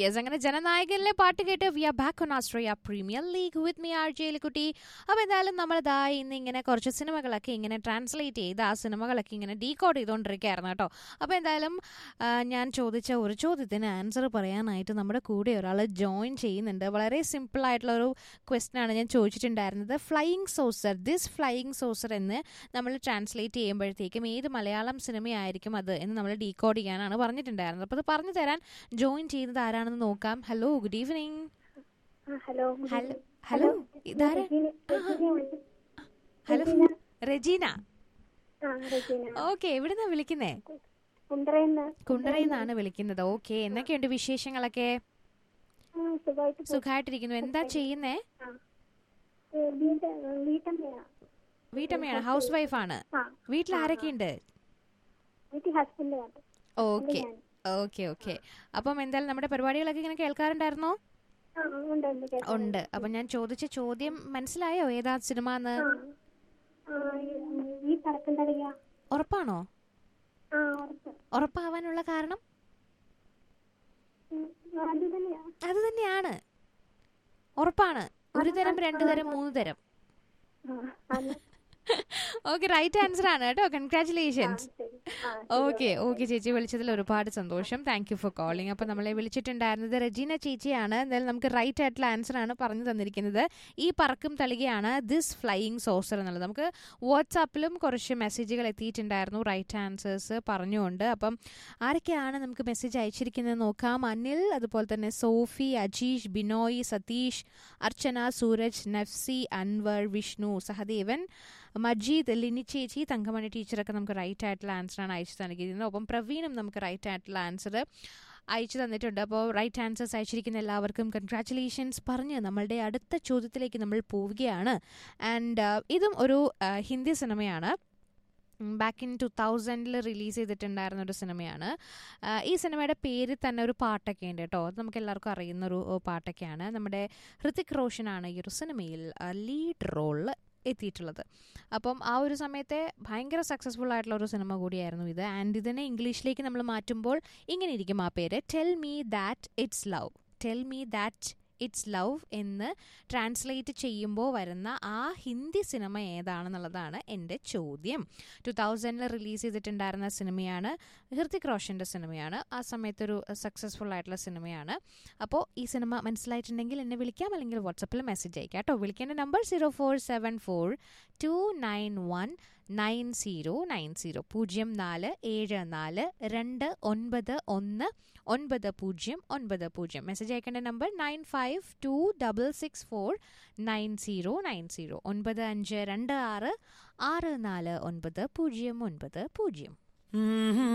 Yes, അങ്ങനെ ജനനായകനിലെ പാട്ട് കേട്ട് V are back on Australia premier league with me R J എലിക്കുട്ടി. അപ്പോൾ എന്തായാലും നമ്മളിതാ ഇന്ന് ഇങ്ങനെ കുറച്ച് സിനിമകളൊക്കെ ഇങ്ങനെ ട്രാൻസ്ലേറ്റ് ചെയ്ത് ആ സിനിമകളൊക്കെ ഇങ്ങനെ ഡീകോഡ് ചെയ്തുകൊണ്ടിരിക്കുകയായിരുന്നു കേട്ടോ. അപ്പോൾ എന്തായാലും ഞാൻ ചോദിച്ച ഒരു ചോദ്യത്തിന് ആൻസർ പറയാനായിട്ട് നമ്മുടെ കൂടെ ഒരാൾ ജോയിൻ ചെയ്യുന്നുണ്ട്. വളരെ സിമ്പിളായിട്ടുള്ളൊരു ക്വസ്റ്റ്യനാണ് ഞാൻ ചോദിച്ചിട്ടുണ്ടായിരുന്നത്. Flying saucer, this flying saucer എന്ന് നമ്മൾ ട്രാൻസ്ലേറ്റ് ചെയ്യുമ്പോഴത്തേക്കും ഏത് മലയാളം സിനിമയായിരിക്കും അത് എന്ന് നമ്മൾ ഡീകോഡ് ചെയ്യാനാണ് പറഞ്ഞിട്ടുണ്ടായിരുന്നത്. അപ്പോൾ അത് പറഞ്ഞു തരാൻ ജോയിൻ ചെയ്യുന്നത് ആരാണെന്ന് നോക്കാം. Hello, good evening. Hello hello, ഇതാരാ? ഹലോ, റെജീന. ഓക്കെ, എവിടുന്നാ വിളിക്കുന്നേ? കുണ്ടറയിന്നാണ് വിളിക്കുന്നത്. ഓക്കെ, എന്തൊക്കെയുണ്ട് വിശേഷങ്ങളൊക്കെ? സുഖമായിട്ടിരിക്കുന്നു. എന്താ ചെയ്യുന്നേ? വീട്ടമ്മയാണ്, ഹൗസ് വൈഫാണ്. വീട്ടിൽ ആരൊക്കെയുണ്ട്? Okay okay okay. അപ്പം എന്തായാലും നമ്മുടെ പരിപാടികളൊക്കെ ഇങ്ങനെ കേൾക്കാറുണ്ടായിരുന്നോ? ഉണ്ട്. അപ്പൊ ഞാൻ ചോദിച്ച ചോദ്യം മനസ്സിലായോ? ഏതാ സിനിമ എന്ന്? ഉറപ്പാണോ? ഉറപ്പാവാനുള്ള കാരണം അത് തന്നെയാണ്. ഉറപ്പാണ്. ഒരു തരം, രണ്ടു തരം, മൂന്ന് തരം. ഓക്കെ, റൈറ്റ് ആൻസർ ആണ് കേട്ടോ. കൺഗ്രാറ്റുലേഷൻസ്. ഓക്കെ ഓക്കെ ചേച്ചി, വിളിച്ചതിൽ ഒരുപാട് സന്തോഷം. Thank you for calling. അപ്പോൾ നമ്മളെ വിളിച്ചിട്ടുണ്ടായിരുന്നത് റെജീന ചേച്ചിയാണ്. എന്തായാലും നമുക്ക് റൈറ്റ് ആയിട്ടുള്ള ആൻസർ ആണ് പറഞ്ഞു തന്നിരിക്കുന്നത്. ഈ പറക്കും തളികയാണ് ദിസ് ഫ്ലൈയിങ് സോസർ എന്നുള്ളത്. നമുക്ക് വാട്സാപ്പിലും കുറച്ച് മെസ്സേജുകൾ എത്തിയിട്ടുണ്ടായിരുന്നു റൈറ്റ് ആൻസേഴ്സ് പറഞ്ഞുകൊണ്ട്. അപ്പം ആരൊക്കെയാണ് നമുക്ക് മെസ്സേജ് അയച്ചിരിക്കുന്നത് നോക്കാം. അനിൽ, അതുപോലെ തന്നെ സോഫി, അജീഷ്, ബിനോയ്, സതീഷ്, അർച്ചന, സൂരജ്, നഫ്സി, അൻവർ, വിഷ്ണു, സഹദേവൻ, മജീദ്, ലിനി ചേച്ചി, തങ്കമണി ടീച്ചറൊക്കെ നമുക്ക് റൈറ്റ് ആയിട്ടുള്ള ആൻസറാണ് അയച്ചു നൽകിയിരുന്നത്. ഒപ്പം പ്രവീണും നമുക്ക് റൈറ്റ് ആയിട്ടുള്ള ആൻസർ അയച്ചു തന്നിട്ടുണ്ട്. അപ്പോൾ റൈറ്റ് ആൻസേഴ്സ് അയച്ചിരിക്കുന്ന എല്ലാവർക്കും കൺഗ്രാറ്റുലേഷൻസ് പറഞ്ഞ് നമ്മളുടെ അടുത്ത ചോദ്യത്തിലേക്ക് നമ്മൾ പോവുകയാണ്. ആൻഡ് ഇതും ഒരു ഹിന്ദി സിനിമയാണ്. ബാക്ക് ഇൻ 2000 റിലീസ് ചെയ്തിട്ടുണ്ടായിരുന്ന ഒരു സിനിമയാണ്. ഈ സിനിമയുടെ പേരിൽ തന്നെ ഒരു പാട്ടൊക്കെ ഉണ്ട് കേട്ടോ. അത് നമുക്ക് എല്ലാവർക്കും അറിയുന്നൊരു പാട്ടൊക്കെയാണ്. നമ്മുടെ ഹൃതിക് റോഷനാണ് ഈ ഒരു സിനിമയിൽ ലീഡ് റോളിൽ എത്തിയിട്ടുള്ളത്. അപ്പം ആ ഒരു സമയത്തെ ഭയങ്കര സക്സസ്ഫുൾ ആയിട്ടുള്ള ഒരു സിനിമ കൂടിയായിരുന്നു ഇത്. ആൻഡ് ഇതിനെ ഇംഗ്ലീഷിലേക്ക് നമ്മൾ മാറ്റുമ്പോൾ ഇങ്ങനെ ഇരിക്കും ആ പേര്, tell me that it's love. Tell me that it's love എന്ന് ട്രാൻസ്ലേറ്റ് ചെയ്യുമ്പോൾ വരുന്ന ആ ഹിന്ദി സിനിമ ഏതാണെന്നുള്ളതാണ് എൻ്റെ ചോദ്യം. 2000 റിലീസ് ചെയ്തിട്ടുണ്ടായിരുന്ന സിനിമയാണ്. ഹൃതിക് റോഷൻ്റെ സിനിമയാണ്. ആ സമയത്തൊരു സക്സസ്ഫുൾ ആയിട്ടുള്ള സിനിമയാണ്. അപ്പോൾ ഈ സിനിമ മനസ്സിലായിട്ടുണ്ടെങ്കിൽ എന്നെ വിളിക്കാം, അല്ലെങ്കിൽ വാട്സപ്പിൽ മെസ്സേജ് അയക്കാം കേട്ടോ. വിളിക്കേണ്ട നമ്പർ 0474 291 9090 0474 291 മെസ്സേജ് അയക്കേണ്ട നമ്പർ 952664 9090 9526 6499090.